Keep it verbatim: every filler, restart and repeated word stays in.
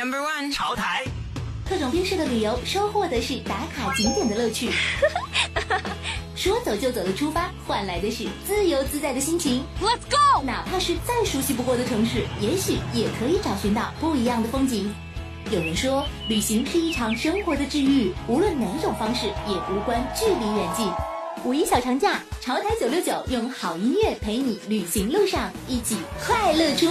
Number one， 潮台。 特种兵式的旅游，收获的是打卡景点的乐趣。说走就走的出发，换来的是自由自在的心情。 Let's go！ 哪怕是再熟悉不过的城市，也许也可以找寻到不一样的风景。有人说，旅行是一场生活的治愈，无论哪种方式，也无关距离远近。五一小长假，潮台九六九用好音乐陪你旅行路上，一起快乐出